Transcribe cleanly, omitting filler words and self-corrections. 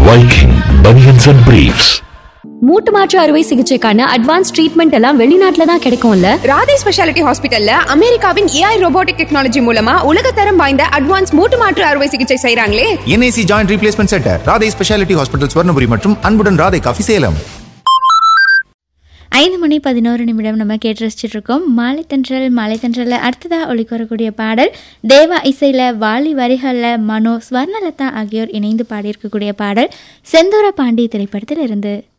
Viking Bunions and Briefs. மூட்டு மாற்று அறுவை சிகிச்சைக்கான அட்வான்ஸ் ட்ரீட்மெண்ட் எல்லாம் வெளிநாட்டுல தான் கிடைக்கும்ல. ராதே ஸ்பெஷாலிட்டி ஹாஸ்பிட்டல்ல அமெரிக்காவின் AI ரோபோட்டிக் டெக்னாலஜி மூலமா உலகத்தரம் வாய்ந்த அட்வான்ஸ் மூட்டு மாற்று அறுவை சிகிச்சை செய்றாங்களே. NAC joint replacement centre, Radhe speciality hospital, Swarnapuri மற்றும் அன்புடன் ராதே காஃபி, சேலம். 5:11 நம்ம கேட்டு ரசிச்சுட்டு இருக்கோம் மாலைத்தன்றலில் அடுத்ததாக ஒலிக்கு வரக்கூடிய பாடல் தேவா இசையில், வாலி வரிகளில் மனோ, ஸ்வர்ணலதா ஆகியோர் இணைந்து பாடியிருக்கக்கூடிய பாடல் செந்தூர பாண்டி திரைப்படத்தில் இருந்து.